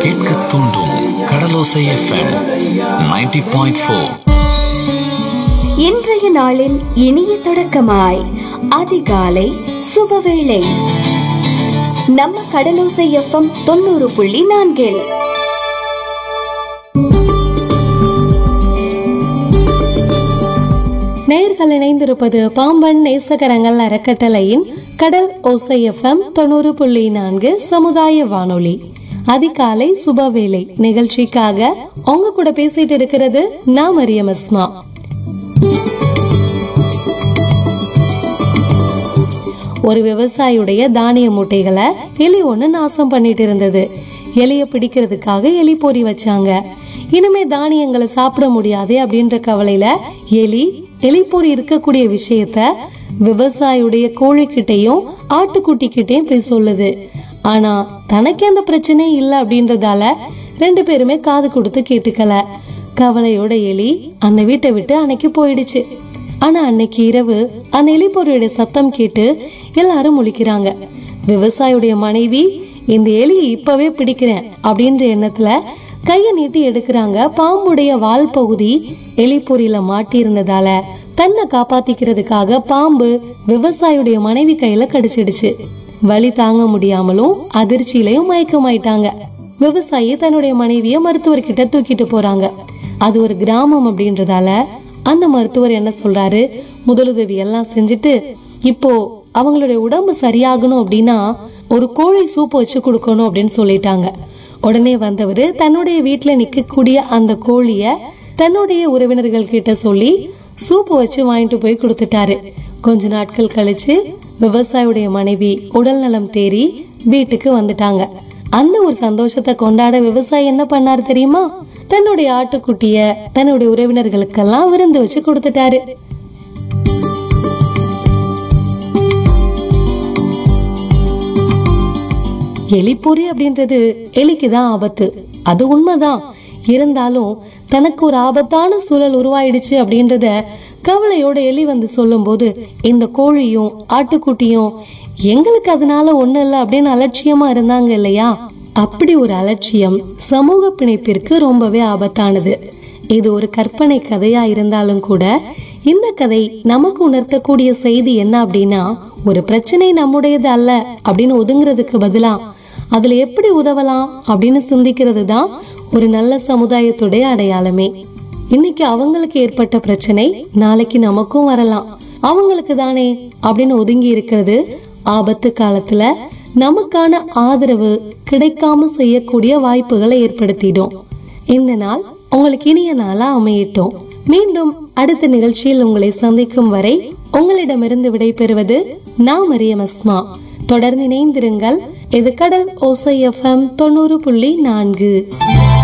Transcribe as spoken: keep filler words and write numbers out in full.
கேட்க தூண்டும் கடலோசை FM ninety point four. இன்றைய நாளின் இனிய தொடக்கமாய் அதிகாலை சுபவேளை நம்ம கடலோசை எஃப்எம் தொண்ணூறு புள்ளி நான்கில். நேயர்கள் இணைந்திருப்பது பாம்பன் நேசகரங்கள் அறக்கட்டளையின் கடல் ஓசை எஃப்எம் தொண்ணூறு புள்ளி நான்கு சமுதாய வானொலி அதிகாலை சுபவேளை நிகழ்ச்சிக்காக உங்க கூட பேசிட்டு இருக்கிறது நான் மரியம் அஸ்மா. ஒரு விவசாயியுடைய தானிய மூட்டைகளை எலி ஒண்ணு நாசம் பண்ணிட்டு இருந்தது. எலிய பிடிக்கிறதுக்காக எலி பொறி வச்சாங்க. இனிமே தானியங்களை சாப்பிட முடியாது அப்படின்ற கவலையில எலி எலிப்பொறி இருக்கக்கூடிய விஷயத்த விவசாயியுடைய கோழிக்கிட்டையும் ஆட்டுக்குட்டி கிட்டையும் போய் சொல்லுது. ஆனா தனக்கு அந்த பிரச்சனை இல்ல அப்படின்றதால ரெண்டு பேருமே காது கொடுத்து கேட்டுக்கல. கவலையோட எலி அந்த வீட்டை விட்டு அன்னைக்கு போயிடுச்சு. ஆனா அன்னைக்கு இரவு அந்த எலிப்பொறியோட சத்தம் கேட்டு எல்லாரும் முழிக்கிறாங்க. விவசாயியுடைய மனைவி இந்த எலியை இப்பவே பிடிக்கிறேன் அப்படின்ற எண்ணத்துல கைய நீட்டி எடுக்கிறாங்க. பாம்புடைய வால் பகுதி எலிப்பொறியில மாட்டி இருந்ததால தன்னை காப்பாத்திக்கிறதுக்காக பாம்பு விவசாயியுடைய மனைவி கையில கடிச்சிடுச்சு. வலி தாங்க முடியாமலும் அதிர்ச்சியிலையும் மயக்கமாயிட்டாங்க. விவசாயி தன்னுடைய மனைவிய மருத்துவர்கிட்ட தூக்கிட்டு போறாங்க. அது ஒரு கிராமம் அப்படின்றதால அந்த மருத்துவர் என்ன சொல்றாரு, முதலுதவி எல்லாம் செஞ்சுட்டு இப்போ அவங்களுடைய உடம்பு சரியாகணும் அப்படின்னா ஒரு கோழி சூப்பு வச்சு கொடுக்கணும் அப்படின்னு சொல்லிட்டாங்க. உடனே வந்தவரு தன்னுடைய வீட்டுல நிக்கக்கூடிய அந்த கோழிய தன்னுடைய உறவினர்கள் கிட்ட சொல்லி சூப்பு வச்சு வாங்கிட்டு போய் கொடுத்துட்டாரு. கொஞ்ச நாட்கள் கழிச்சு விவசாயியுடைய மனைவி உடல் நலம் தேறி வீட்டுக்கு வந்துட்டாங்க. அந்த ஒரு சந்தோஷத்தை கொண்டாட விவசாயி என்ன பண்ணாரு தெரியுமா, தன்னுடைய ஆட்டுக்குட்டிய தன்னுடைய உறவினர்களுக்கெல்லாம் விருந்து வச்சு கொடுத்துட்டாரு. எலிப்பொறி அப்படின்றது எலிக்குதான் ஆபத்து, அது உண்மைதான். இருந்தாலும் தனக்கு ஒரு ஆபத்தான சூழல் உருவாயிடுச்சு அப்படின்றத கவலையோட எலி வந்து சொல்லும் போது இந்த கோழியும் ஆட்டுக்குட்டியும் எங்களுக்கு அதனால ஒண்ணு இல்ல அப்படின்னு அலட்சியமா இருந்தாங்க இல்லையா. அப்படி ஒரு அலட்சியம் சமூக பிணைப்பிற்கு ரொம்பவே ஆபத்தானது. இது ஒரு கற்பனை கதையா இருந்தாலும் கூட இந்த கதை நமக்கு உணர்த்தக்கூடிய செய்தி என்ன அப்படின்னா, ஒரு பிரச்சனை நம்முடையது அல்ல அப்படின்னு ஒதுங்கிறதுக்கு பதிலா அதுல எப்படி உதவலாம் அப்படின்னு சிந்திக்கிறது தான் ஒரு நல்ல சமுதாயத்துடைய அடையாளமே. இன்னைக்கு அவங்களுக்கு ஏற்பட்ட பிரச்சனை நாளைக்கு நமக்கும் வரலாம், அவங்களுக்கு தானே அப்படின்னு ஒதுங்கி இருக்கிறது ஆபத்து காலத்துல நமக்கான ஆதரவு கிடைக்காம செய்யக்கூடிய வாய்ப்புகளை ஏற்படுத்திடும். இந்த நாள் உங்களுக்கு இனிய நாளா அமையட்டும். மீண்டும் அடுத்த நிகழ்ச்சியில் உங்களை சந்திக்கும் வரை உங்களிடமிருந்து விடைபெறுவது நான் மரியம் அஸ்மா. தொடர்ந்து இணைந்திருங்கள். இது கடல் ஓசை எஃப்எம் தொண்ணூறு புள்ளி நான்கு.